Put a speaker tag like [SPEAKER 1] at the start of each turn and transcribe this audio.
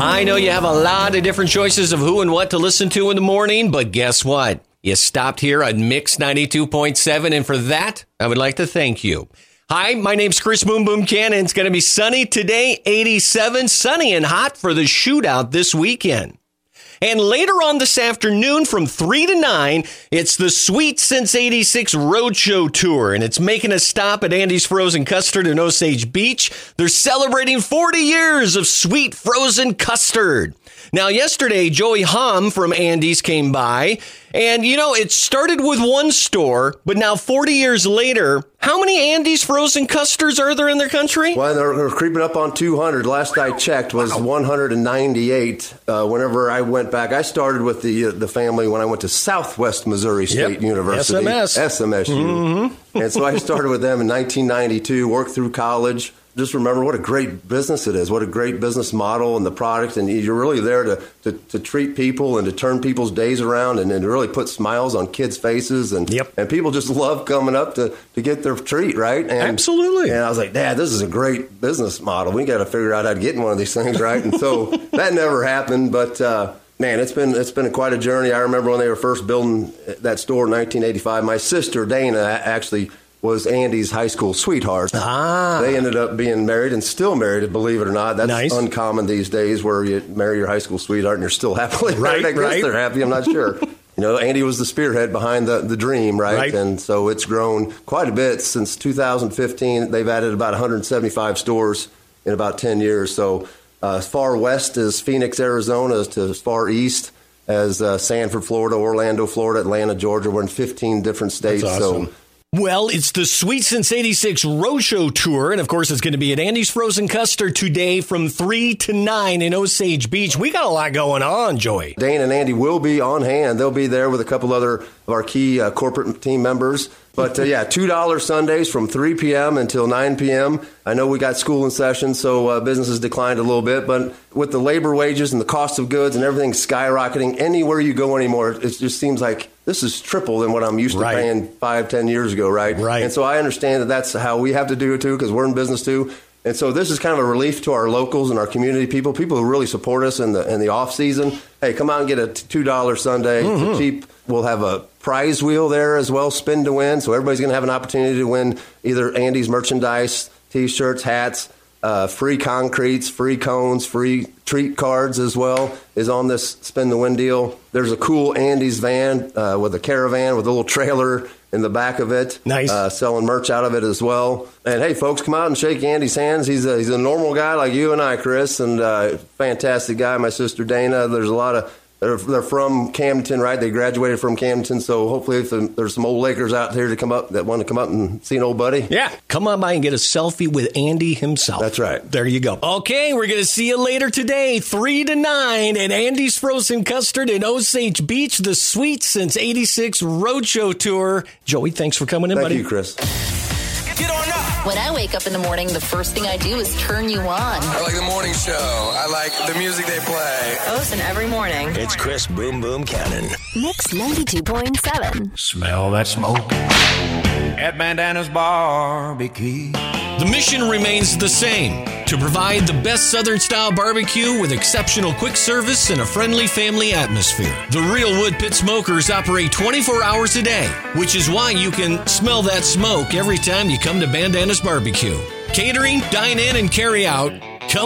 [SPEAKER 1] I know you have a lot of different choices of who and what to listen to in the morning, but guess what? You stopped here on Mix 92.7, and for that, I would like to thank you. Hi, my name's Chris Boom Boom Cannon. It's going to be sunny today, 87, sunny and hot for the shootout this weekend. And later on this afternoon from 3 to 9, it's the Sweet Since 86 Roadshow Tour, and it's making a stop at Andy's Frozen Custard in Osage Beach. They're celebrating 40 years of sweet frozen custard. Now, yesterday, Joey Hom from Andy's came by, and, you know, it started with one store, but now 40 years later, how many Andy's Frozen Custards are there in their country?
[SPEAKER 2] Well, they're creeping up on 200. Last I checked was 198. Whenever I went back, I started with the family when I went to Southwest Missouri State University. SMSU. Mm-hmm. And so I started with them in 1992, worked through college. Just remember what a great business it is, what a great business model and the product. And you're really there to treat people and to turn people's days around and to really put smiles on kids' faces. And people just love coming up to get their treat, right? And,
[SPEAKER 1] absolutely.
[SPEAKER 2] And I was like, Dad, this is a great business model. We got to figure out how to get in one of these things, right? And so that never happened. But, man, it's been quite a journey. I remember when they were first building that store in 1985, my sister, Dana, actually was Andy's high school sweetheart. They ended up being married and still married, believe it or not. That's nice. Uncommon these days where you marry your high school sweetheart and you're still happily married. I guess they're happy. I'm not sure. You know, Andy was the spearhead behind the dream, right? And so it's grown quite a bit since 2015. They've added about 175 stores in about 10 years. So as far west as Phoenix, Arizona, to as far east as Sanford, Florida, Orlando, Florida, Atlanta, Georgia. We're in 15 different states.
[SPEAKER 1] That's awesome.
[SPEAKER 2] So
[SPEAKER 1] well, it's the Sweet Since 86 Roadshow Tour, and of course it's going to be at Andy's Frozen Custard today from 3 to 9 in Osage Beach. We got a lot going on, Joey.
[SPEAKER 2] Dane and Andy will be on hand. They'll be there with a couple other of our key corporate team members. But, $2 Sundays from 3 p.m. until 9 p.m. I know we got school in session, so businesses declined a little bit. But with the labor wages and the cost of goods and everything skyrocketing, anywhere you go anymore, it just seems like this is triple than what I'm used to paying 5-10 years ago, right? And so I understand that that's how we have to do it, too, because we're in business, too. And so this is kind of a relief to our locals and our community people who really support us in the off season. Hey, come out and get a $2 Sunday. It's cheap. We'll have a prize wheel there as well, spin to win. So everybody's going to have an opportunity to win either Andy's merchandise, T-shirts, hats, free concretes, free cones, free treat cards as well is on this spin the win deal. There's a cool Andy's van with a caravan with a little trailer in the back of it. Nice. Selling merch out of it as well. And hey, folks, come out and shake Andy's hands. He's a normal guy like you and I, Chris, and fantastic guy. My sister Dana. There's a lot of they're from Camden, right? They graduated from Camden, so hopefully if there's some old Lakers out there that want to come up and see an old buddy.
[SPEAKER 1] Yeah, come on by and get a selfie with Andy himself.
[SPEAKER 2] That's right.
[SPEAKER 1] There you go. Okay, we're going to see you later today, 3 to 9 at Andy's Frozen Custard in Osage Beach, the Sweet Since 86 Roadshow Tour. Joey, thanks for coming in, buddy.
[SPEAKER 2] Thank you, Chris.
[SPEAKER 3] Get on up. When I wake up in the morning, the first thing I do is turn you on.
[SPEAKER 4] I like the morning show. I like the music they play.
[SPEAKER 3] Listen every morning.
[SPEAKER 1] It's Chris Boom Boom Cannon.
[SPEAKER 5] Mix 92.7.
[SPEAKER 6] Smell that smoke at Bandana's Barbecue.
[SPEAKER 1] The mission remains the same, to provide the best Southern-style barbecue with exceptional quick service and a friendly family atmosphere. The Real Wood Pit Smokers operate 24 hours a day, which is why you can smell that smoke every time you come to Bandana's Barbecue. Catering, dine-in, and carry-out,